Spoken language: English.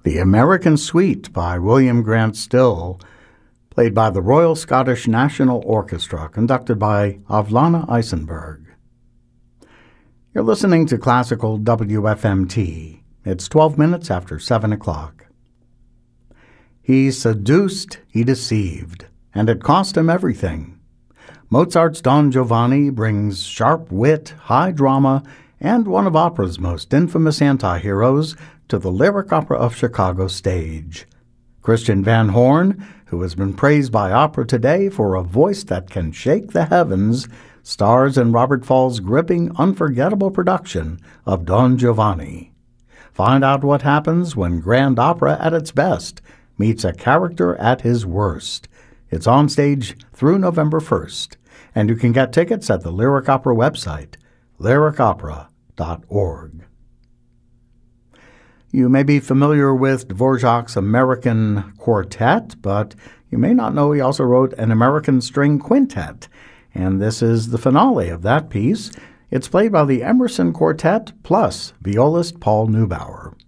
The American Suite by William Grant Still, played by the Royal Scottish National Orchestra, conducted by Avlana Eisenberg. You're listening to Classical WFMT. It's 12 minutes after 7 o'clock. He seduced, he deceived, and it cost him everything. Mozart's Don Giovanni brings sharp wit, high drama, and one of opera's most infamous anti-heroes to the Lyric Opera of Chicago stage. Christian Van Horn, who has been praised by Opera Today for a voice that can shake the heavens, stars in Robert Fall's gripping, unforgettable production of Don Giovanni. Find out what happens when grand opera at its best meets a character at his worst. It's on stage through November 1st, and you can get tickets at the Lyric Opera website, lyricopera.org. You may be familiar with Dvorak's American Quartet, but you may not know he also wrote an American String Quintet, and this is the finale of that piece. It's played by the Emerson Quartet plus violist Paul Neubauer.